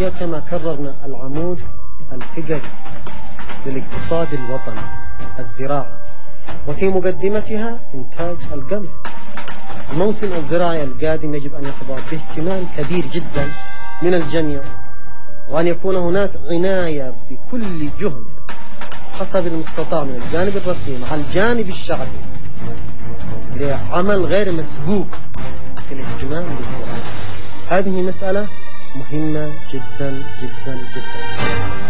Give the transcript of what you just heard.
هي كما كررنا العمود الفقري للاقتصاد الوطني، الزراعة، وفي مقدمتها إنتاج القمح. الموسم الزراعي القادم يجب أن يحظى باهتمام كبير جدا من الجميع، وأن يكون هناك عناية بكل جهد حسب المستطاع من الجانب الرسمي مع الجانب الشعبي لعمل غير مسبوق في الاهتمام بالزراعة. هذه مسألة مهمة جدا جدا جدا.